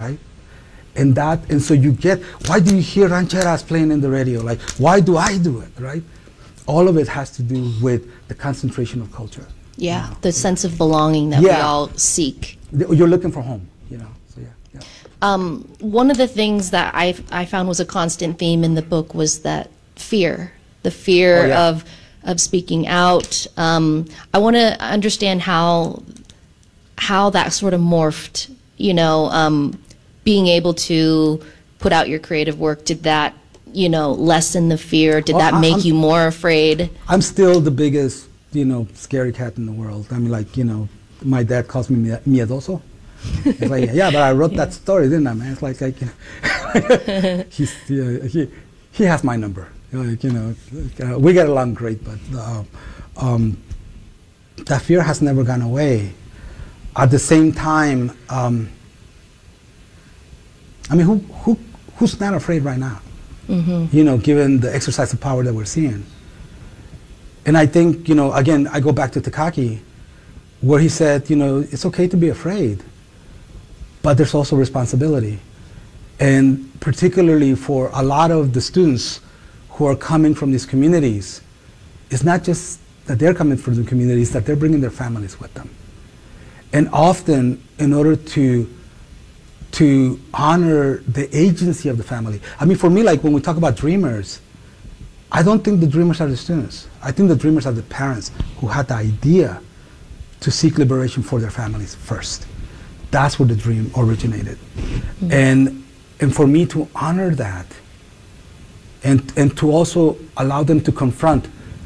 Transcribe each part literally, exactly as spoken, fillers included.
right? And that, and so you get, why do you hear rancheras playing in the radio? Like, why do I do it, right? All of it has to do with the concentration of culture. Yeah, you know? the sense of belonging that we Yeah. all seek. You're looking for home, you know, so yeah. yeah. Um, one of the things that I, I found was a constant theme in the book was that fear, the fear Oh, yeah. of of speaking out. Um, I want to understand how how that sort of morphed. You know, um, being able to put out your creative work. Did that, you know, lessen the fear? Did Well, that I- make I'm- you more afraid? I'm still the biggest, you know, scary cat in the world. I mean, like, you know, my dad calls me mie- miedoso. It's like, yeah, but I wrote that story, didn't I, man? It's like, like you know, he's, yeah, he, he has my number. Like, you know, uh, we get along great, but uh, um, that fear has never gone away. At the same time, um, I mean, who, who, who's not afraid right now? Mm-hmm. You know, given the exercise of power that we're seeing. And I think, you know, again, I go back to Takaki, where he said, you know, it's okay to be afraid, but there's also responsibility. And particularly for a lot of the students who are coming from these communities, it's not just that they're coming from the communities, that they're bringing their families with them. And often, in order to to honor the agency of the family. I mean, for me, like when we talk about dreamers, I don't think the dreamers are the students. I think the dreamers are the parents who had the idea to seek liberation for their families first. That's where the dream originated. Mm-hmm. And and for me to honor that, and and to also allow them to confront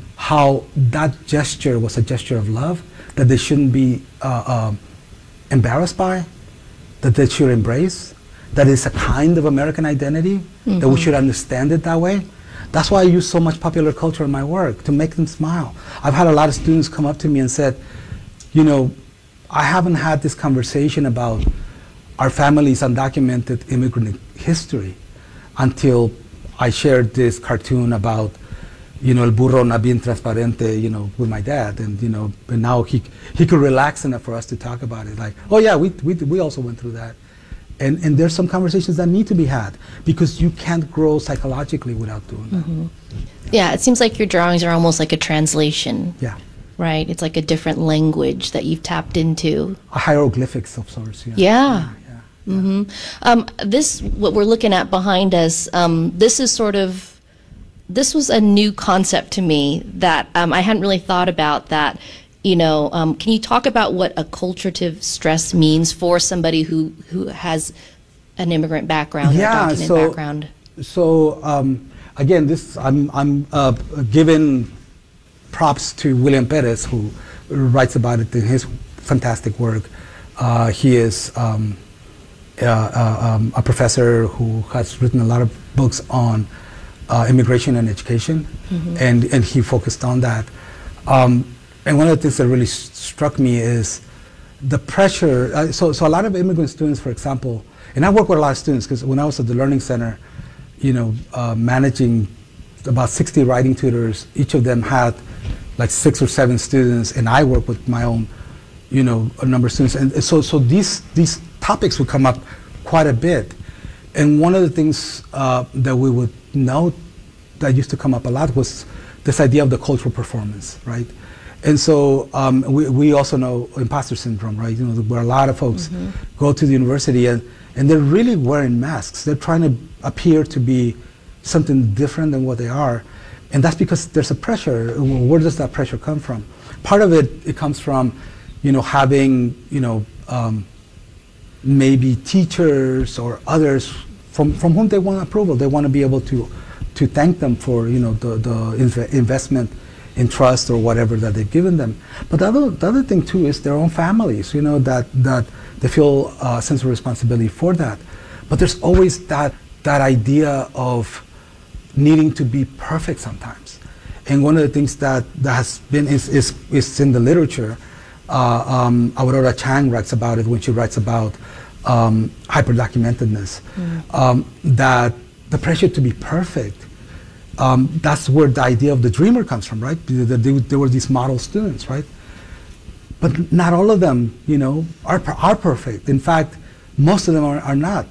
how that gesture was a gesture of love, that they shouldn't be uh, uh, embarrassed by, that they should embrace, that it's a kind of American identity, mm-hmm. that we should understand it that way. That's why I use so much popular culture in my work, to make them smile. I've had a lot of students come up to me and said, you know, I haven't had this conversation about our family's undocumented immigrant history until I shared this cartoon about, you know, El Burro No Bien Transparente, you know, with my dad, and you know, and now he he could relax enough for us to talk about it. Like, oh yeah, we we we also went through that, and and there's some conversations that need to be had because you can't grow psychologically without doing that. Mm-hmm. Yeah, it seems like your drawings are almost like a translation. Yeah. Right. It's like a different language that you've tapped into. A hieroglyphics of sorts. Yeah. Yeah. yeah, yeah. Mm-hmm. Um, this, what we're looking at behind us, um, this is sort of. This was a new concept to me that um, I hadn't really thought about. That, you know, um, can you talk about what acculturative stress means for somebody who, who has an immigrant background yeah, or documented so, background? So um, again, this I'm I'm uh, giving props to William Perez, who writes about it in his fantastic work. Uh, he is um, uh, uh, um, a professor who has written a lot of books on Uh, immigration and education, mm-hmm. and, and he focused on that. Um, and one of the things that really s- struck me is the pressure. Uh, so, so a lot of immigrant students, for example, and I work with a lot of students because when I was at the Learning Center, you know, uh, managing about sixty writing tutors, each of them had like six or seven students, and I work with my own, you know, a number of students. And so, so these, these topics would come up quite a bit. And one of the things uh, that we would note that used to come up a lot was this idea of the cultural performance, right? And so um, we, we also know imposter syndrome, right? You know, where a lot of folks mm-hmm. go to the university and, and they're really wearing masks. They're trying to appear to be something different than what they are. And that's because there's a pressure. Where does that pressure come from? Part of it, it comes from, you know, having, you know, um, maybe teachers or others from, from whom they want approval. They want to be able to to thank them for, you know, the, the inv- investment in trust or whatever that they've given them. But the other, the other thing too is their own families, you know, that, that they feel a sense of responsibility for that. But there's always that, that idea of needing to be perfect sometimes. And one of the things that, that has been, is, is, is in the literature. Uh, um, Aurora Chang writes about it when she writes about um, hyperdocumentedness, mm. um, that the pressure to be perfect, um, that's where the idea of the dreamer comes from, right? There, there were these model students, right? But not all of them, you know, are, are perfect. In fact, most of them are, are not.